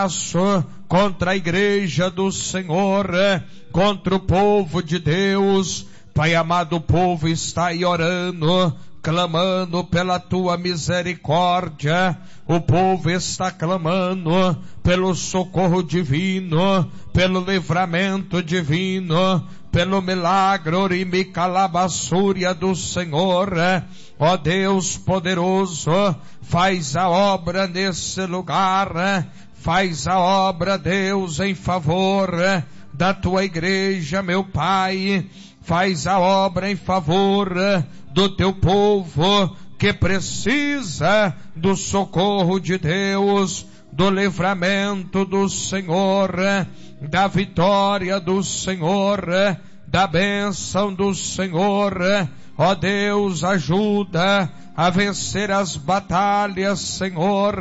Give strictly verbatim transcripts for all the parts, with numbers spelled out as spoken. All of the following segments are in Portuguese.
contra a igreja do Senhor, contra o povo de Deus. Pai amado, o povo está aí orando, clamando pela tua misericórdia. O povo está clamando pelo socorro divino, pelo livramento divino, pelo milagre orimicalabassúria do Senhor. Ó Deus poderoso, faz a obra nesse lugar, faz a obra, Deus, em favor da tua igreja, meu Pai. Faz a obra em favor do teu povo que precisa do socorro de Deus, do livramento do Senhor, da vitória do Senhor, da bênção do Senhor. Ó Deus, ajuda a vencer as batalhas, Senhor.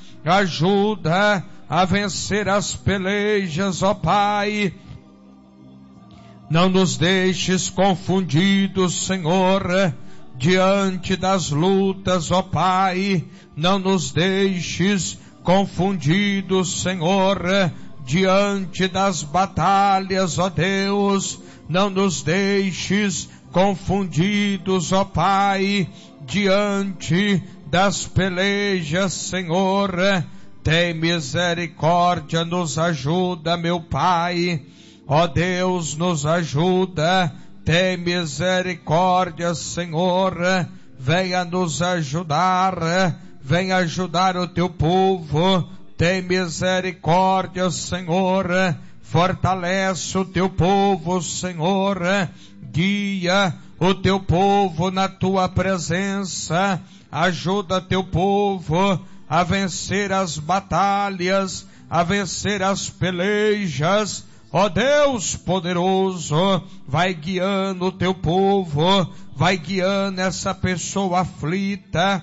Ajuda a vencer as pelejas, ó Pai. Não nos deixes confundidos, Senhor, diante das lutas, ó Pai. Não nos deixes confundidos, Senhor, diante das batalhas, ó Deus. Não nos deixes confundidos, ó Pai, diante das pelejas, Senhor. Tem misericórdia, nos ajuda, meu Pai. Ó Deus, nos ajuda, tem misericórdia, Senhor. Venha nos ajudar, venha ajudar o teu povo. Tem misericórdia, Senhor. Fortalece o teu povo, Senhor. Guia o teu povo na tua presença. Ajuda teu povo a vencer as batalhas, a vencer as pelejas. Ó Deus poderoso, vai guiando o teu povo, vai guiando essa pessoa aflita.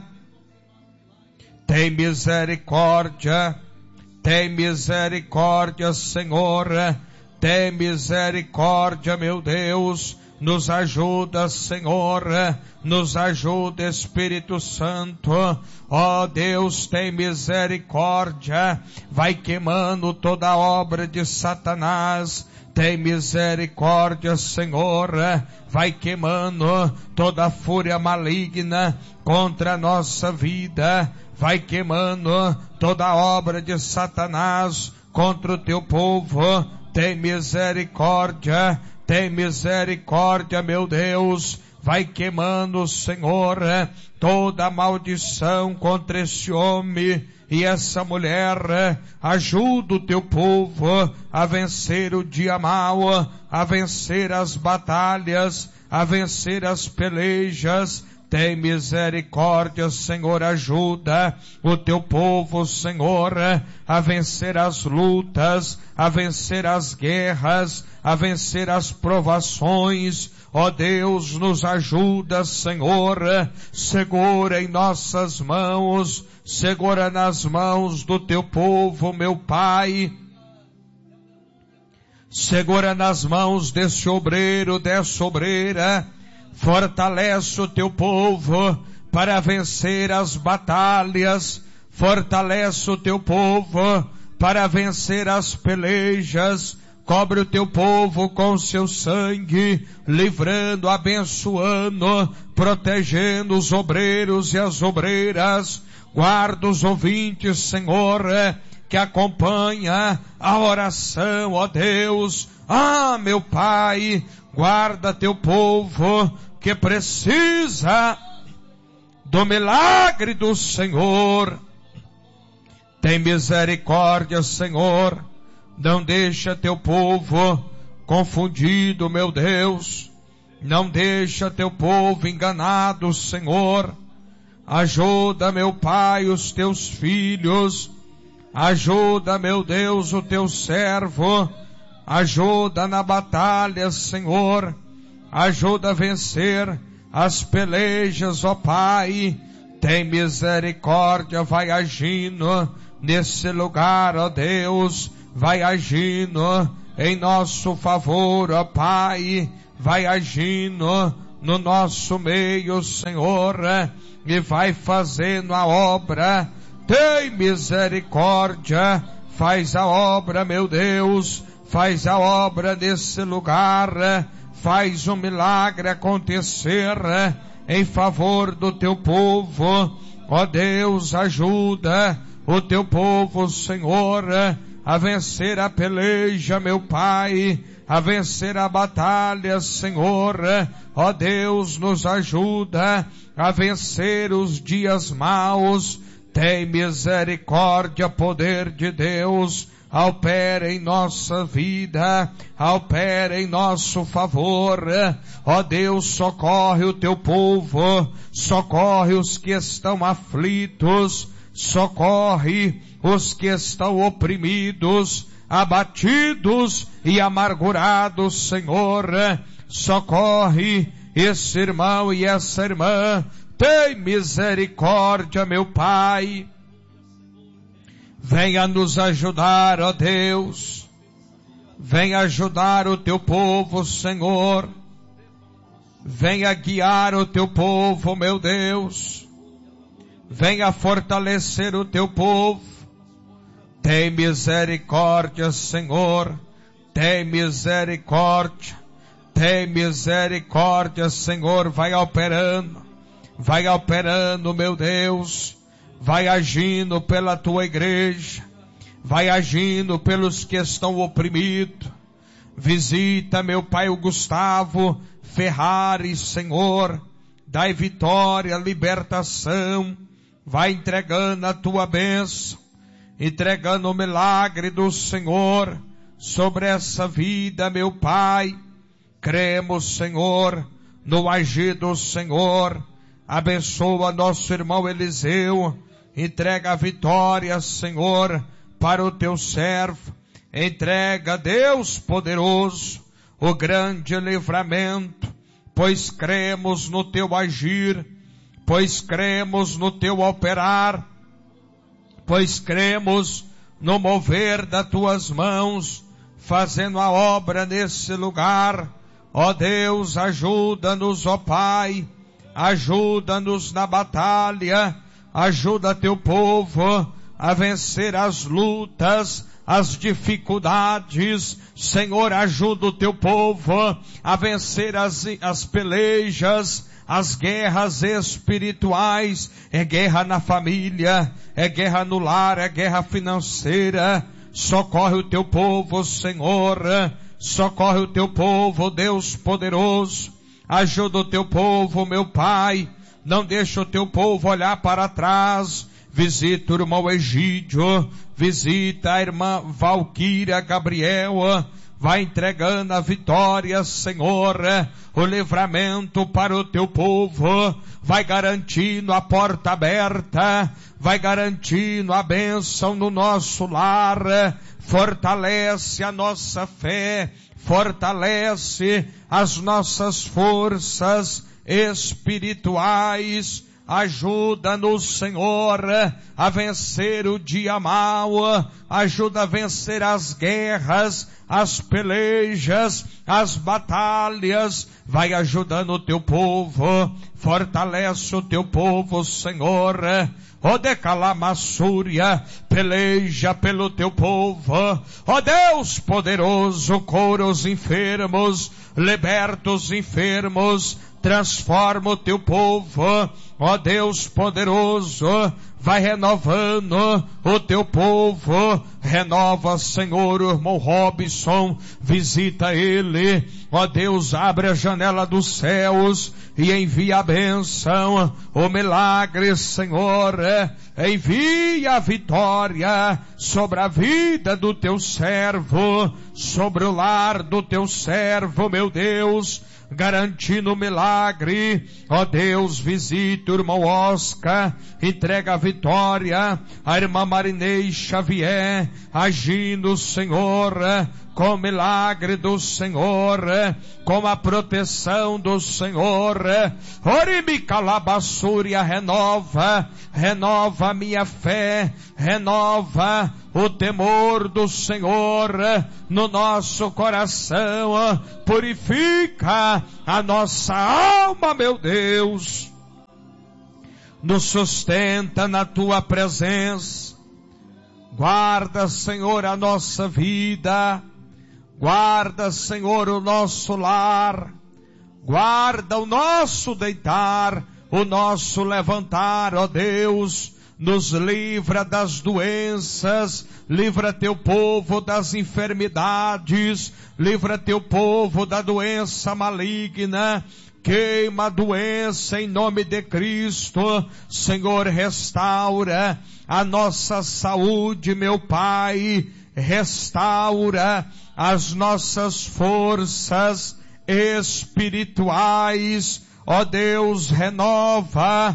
Tem misericórdia, tem misericórdia, Senhor. Tem misericórdia, meu Deus. Nos ajuda, Senhor. Nos ajuda, Espírito Santo. Ó Deus, tem misericórdia. Vai queimando toda a obra de Satanás. Tem misericórdia, Senhor. Vai queimando toda a fúria maligna contra a nossa vida. Vai queimando toda a obra de Satanás contra o teu povo. Tem misericórdia. Tem misericórdia, meu Deus. Vai queimando, Senhor, toda a maldição contra esse homem e essa mulher. Ajuda o teu povo a vencer o dia mau, a vencer as batalhas, a vencer as pelejas. Tem misericórdia, Senhor, ajuda o teu povo, Senhor, a vencer as lutas, a vencer as guerras, a vencer as provações. Ó Deus, nos ajuda, Senhor. Segura em nossas mãos, segura nas mãos do teu povo, meu Pai. Segura nas mãos desse obreiro, dessa obreira. Fortalece o teu povo para vencer as batalhas. Fortalece o teu povo para vencer as pelejas. Cobre o teu povo com seu sangue, livrando, abençoando, protegendo os obreiros e as obreiras. Guarda os ouvintes, Senhor, que acompanha a oração, ó Deus. Ah, meu Pai, guarda teu povo que precisa do milagre do Senhor. Tem misericórdia, Senhor. Não deixa teu povo confundido, meu Deus. Não deixa teu povo enganado, Senhor. Ajuda, meu Pai, os teus filhos. Ajuda, meu Deus, o teu servo. Ajuda na batalha, Senhor. Ajuda a vencer as pelejas, ó Pai. Tem misericórdia, vai agindo nesse lugar, ó Deus. Vai agindo em nosso favor, ó Pai. Vai agindo no nosso meio, Senhor. E vai fazendo a obra. Tem misericórdia. faz a obra, meu Deus, faz a obra nesse lugar, faz um milagre acontecer em favor do teu povo. Ó Deus, ajuda o teu povo, Senhor, a vencer a peleja, meu Pai, a vencer a batalha, Senhor. Ó Deus, nos ajuda a vencer os dias maus. Tem misericórdia, poder de Deus, opera em nossa vida, opera em nosso favor. Ó Deus, socorre o teu povo, socorre os que estão aflitos, socorre os que estão oprimidos, abatidos e amargurados, Senhor. Socorre esse irmão e essa irmã. Tem misericórdia, meu Pai. Venha nos ajudar, ó Deus. Venha ajudar o teu povo, Senhor. Venha guiar o teu povo, meu Deus. Venha fortalecer o teu povo. Tem misericórdia, Senhor. Tem misericórdia. Tem misericórdia, Senhor. Vai operando. Vai operando, meu Deus. Vai agindo pela tua igreja. Vai agindo pelos que estão oprimidos. Visita, meu Pai, o Gustavo Ferrari, Senhor. Dai vitória, libertação. Vai entregando a tua bênção. Entregando o milagre do Senhor sobre essa vida, meu Pai. Cremos, Senhor, no agir do Senhor. Abençoa nosso irmão Eliseu. Entrega a vitória, Senhor, para o teu servo. Entrega, Deus poderoso, o grande livramento, pois cremos no teu agir, pois cremos no teu operar, pois cremos no mover das tuas mãos, fazendo a obra nesse lugar. Ó Deus, ajuda-nos, ó Pai, ajuda-nos na batalha, ajuda teu povo a vencer as lutas, as dificuldades. Senhor, ajuda o teu povo a vencer as, as pelejas, as guerras espirituais. É guerra na família, é guerra no lar, é guerra financeira. Socorre o teu povo, Senhor. Socorre o teu povo, Deus poderoso. Ajuda o teu povo, meu Pai. Não deixa o teu povo olhar para trás. Visita o irmão Egídio. Visita a irmã Valquíria Gabriel. Vai entregando a vitória, Senhor. O livramento para o teu povo. Vai garantindo a porta aberta. Vai garantindo a bênção no nosso lar. Fortalece a nossa fé. Fortalece as nossas forças espirituais. Ajuda-nos, Senhor, a vencer o dia mau. Ajuda a vencer as guerras, as pelejas, as batalhas. Vai ajudando o teu povo. Fortalece o teu povo, Senhor. Ó Decalamassúria, peleja pelo teu povo. Ó Deus poderoso, cura os enfermos, liberta os enfermos, transforma o teu povo. Ó Deus poderoso, vai renovando o teu povo. Renova, Senhor, o irmão Robson, visita ele. Ó Deus, abre a janela dos céus e envia a bênção, o milagre, Senhor. Envia a vitória sobre a vida do teu servo, sobre o lar do teu servo, meu Deus, garantindo o milagre. Ó Deus, visita o irmão Oscar, entrega a vitória, a irmã Marinei Xavier, agindo, Senhor, com o milagre do Senhor, com a proteção do Senhor. Oribicalabassúria, renova, renova a minha fé, renova o temor do Senhor no nosso coração, purifica a nossa alma, meu Deus, nos sustenta na tua presença. Guarda, Senhor, a nossa vida. Guarda, Senhor, o nosso lar. Guarda o nosso deitar, o nosso levantar, ó Deus. Nos livra das doenças, livra teu povo das enfermidades, livra teu povo da doença maligna. Queima a doença em nome de Cristo. Senhor, restaura a nossa saúde, meu Pai. Restaura as nossas forças espirituais. Ó Deus, renova